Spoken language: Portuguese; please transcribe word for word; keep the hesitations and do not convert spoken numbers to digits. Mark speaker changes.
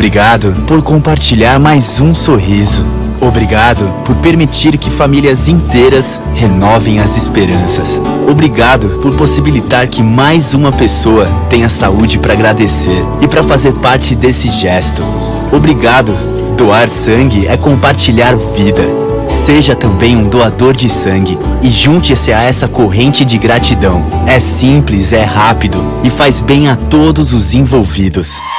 Speaker 1: Obrigado por compartilhar mais um sorriso. Obrigado por permitir que famílias inteiras renovem as esperanças. Obrigado por possibilitar que mais uma pessoa tenha saúde para agradecer e para fazer parte desse gesto. Obrigado. Doar sangue é compartilhar vida. Seja também um doador de sangue e junte-se a essa corrente de gratidão. É simples, é rápido e faz bem a todos os envolvidos.